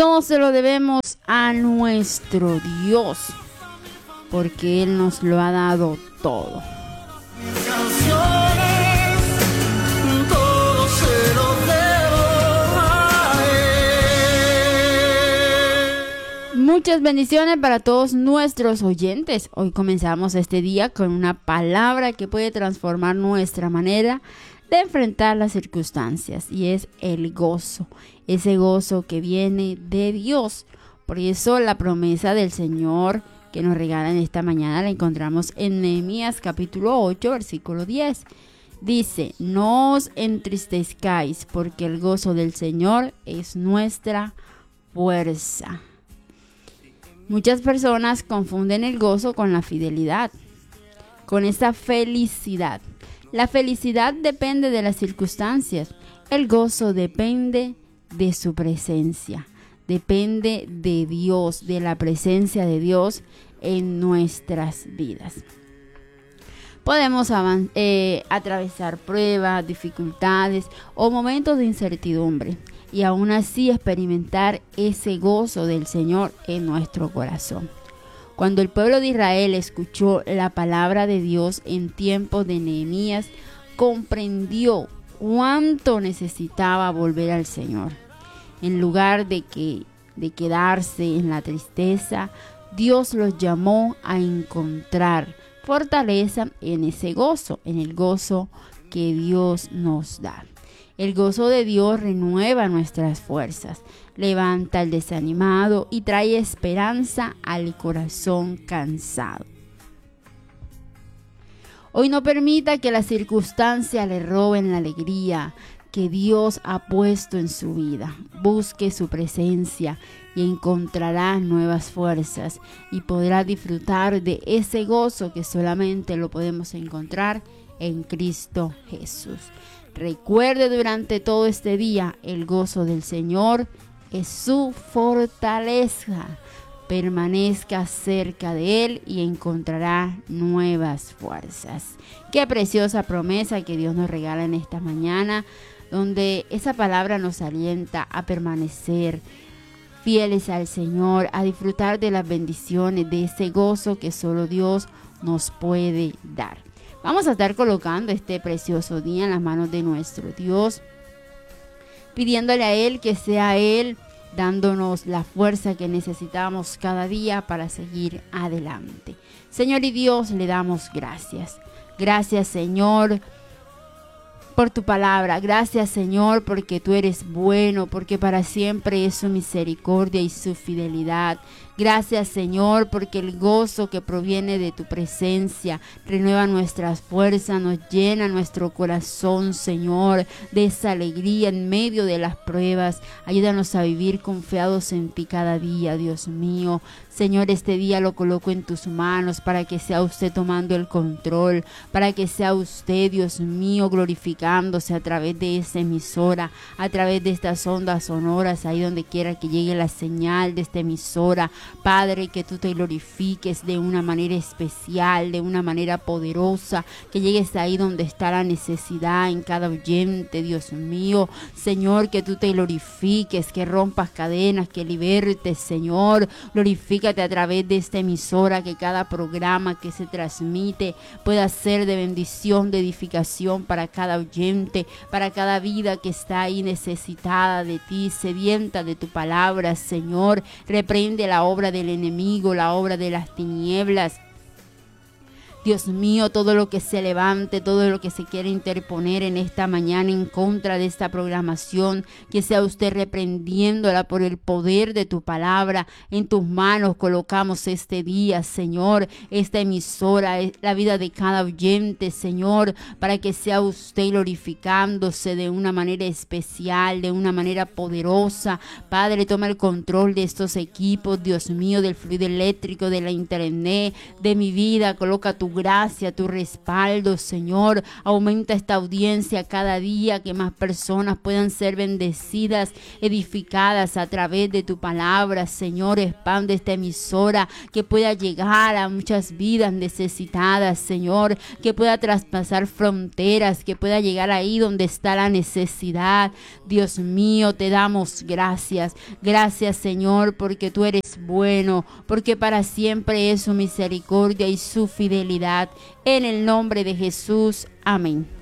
Todo se lo debemos a nuestro Dios, porque Él nos lo ha dado todo. Mis canciones, todo se lo debo a Él. Muchas bendiciones para todos nuestros oyentes. Hoy comenzamos este día con una palabra que puede transformar nuestra manera de enfrentar las circunstancias, y es el gozo, ese gozo que viene de Dios. Por eso la promesa del Señor que nos regala en esta mañana la encontramos en Nehemías capítulo 8, versículo 10. Dice: no os entristezcáis, porque el gozo del Señor es nuestra fuerza. Muchas personas confunden el gozo con la fidelidad, con esa felicidad. La felicidad depende de las circunstancias. El gozo depende de su presencia. Depende de Dios, de la presencia de Dios en nuestras vidas. Podemos atravesar pruebas, dificultades o momentos de incertidumbre, y aún así experimentar ese gozo del Señor en nuestro corazón. Cuando el pueblo de Israel escuchó la palabra de Dios en tiempos de Nehemías, comprendió cuánto necesitaba volver al Señor. En lugar de quedarse en la tristeza, Dios los llamó a encontrar fortaleza en ese gozo, en el gozo que Dios nos da. El gozo de Dios renueva nuestras fuerzas, levanta al desanimado y trae esperanza al corazón cansado. Hoy no permita que las circunstancias le roben la alegría que Dios ha puesto en su vida. Busque su presencia y encontrará nuevas fuerzas, y podrá disfrutar de ese gozo que solamente lo podemos encontrar en Cristo Jesús. Recuerde durante todo este día, el gozo del Señor es su fortaleza. Permanezca cerca de Él y encontrará nuevas fuerzas. Qué preciosa promesa que Dios nos regala en esta mañana, donde esa palabra nos alienta a permanecer fieles al Señor, a disfrutar de las bendiciones, de ese gozo que solo Dios nos puede dar. Vamos a estar colocando este precioso día en las manos de nuestro Dios, pidiéndole a Él que sea Él dándonos la fuerza que necesitamos cada día para seguir adelante. Señor y Dios, le damos gracias. Gracias, Señor, por tu palabra. Gracias, Señor, porque tú eres bueno, porque para siempre es su misericordia y su fidelidad. Gracias, Señor, porque el gozo que proviene de tu presencia renueva nuestras fuerzas, nos llena nuestro corazón, Señor, de esa alegría en medio de las pruebas. Ayúdanos a vivir confiados en ti cada día, Dios mío. Señor, este día lo coloco en tus manos para que sea usted tomando el control, para que sea usted, Dios mío, glorificándose a través de esta emisora, a través de estas ondas sonoras, ahí donde quiera que llegue la señal de esta emisora. Padre, que tú te glorifiques de una manera especial, de una manera poderosa, que llegues ahí donde está la necesidad en cada oyente, Dios mío. Señor, que tú te glorifiques, que rompas cadenas, que libertes, Señor. Glorifícate a través de esta emisora, que cada programa que se transmite pueda ser de bendición, de edificación para cada oyente, para cada vida que está ahí necesitada de ti, sedienta de tu palabra, Señor. Reprende la obra del enemigo, la obra de las tinieblas. Dios mío, todo lo que se levante, todo lo que se quiera interponer en esta mañana en contra de esta programación, que sea usted reprendiéndola por el poder de tu palabra. En tus manos colocamos este día, Señor, esta emisora, la vida de cada oyente, Señor, para que sea usted glorificándose de una manera especial, de una manera poderosa. Padre, toma el control de estos equipos, Dios mío, del fluido eléctrico, de la internet, de mi vida. Coloca tu tu gracia, tu respaldo, Señor. Aumenta esta audiencia cada día, que más personas puedan ser bendecidas, edificadas a través de tu palabra, Señor. Expande esta emisora, que pueda llegar a muchas vidas necesitadas, Señor, que pueda traspasar fronteras, que pueda llegar ahí donde está la necesidad. Dios mío, te damos gracias. Gracias, Señor, porque tú eres bueno, porque para siempre es su misericordia y su fidelidad. En el nombre de Jesús, amén.